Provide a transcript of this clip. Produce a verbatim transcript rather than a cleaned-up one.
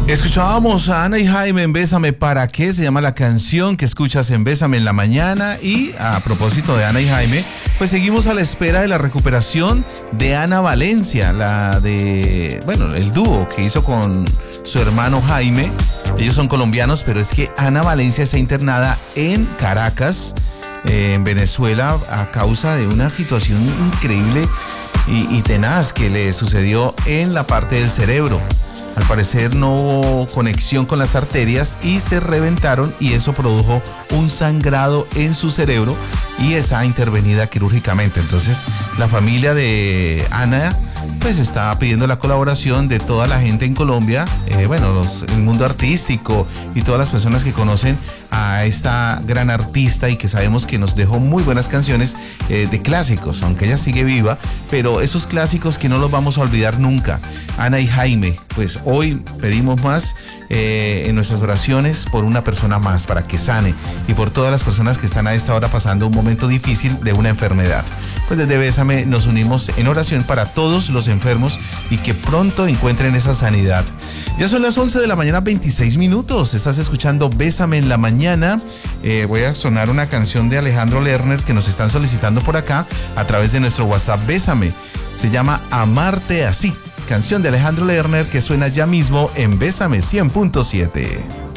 Escuchábamos a Ana y Jaime en Bésame para qué, se llama la canción que escuchas en Bésame en la mañana. Y a propósito de Ana y Jaime, pues seguimos a la espera de la recuperación de Ana Valencia, la de, bueno, el dúo que hizo con su hermano Jaime. Ellos son colombianos, pero es que Ana Valencia está internada en Caracas, eh, en Venezuela, a causa de una situación increíble y, y tenaz que le sucedió en la parte del cerebro. Al parecer no hubo conexión con las arterias y se reventaron, y eso produjo un sangrado en su cerebro y está intervenida quirúrgicamente. Entonces la familia de Ana pues está pidiendo la colaboración de toda la gente en Colombia, eh, bueno, los, el mundo artístico y todas las personas que conocen a esta gran artista y que sabemos que nos dejó muy buenas canciones eh, de clásicos, aunque ella sigue viva, pero esos clásicos que no los vamos a olvidar nunca. Ana y Jaime, pues hoy pedimos más eh, en nuestras oraciones por una persona más para que sane, y por todas las personas que están a esta hora pasando un momento difícil de una enfermedad. Pues desde Bésame nos unimos en oración para todos los enfermos y que pronto encuentren esa sanidad. Ya son las once de la mañana, veintiséis minutos. Estás escuchando Bésame en la mañana. Eh, voy a sonar una canción de Alejandro Lerner que nos están solicitando por acá a través de nuestro WhatsApp Bésame. Se llama Amarte Así. Canción de Alejandro Lerner que suena ya mismo en Bésame cien punto siete.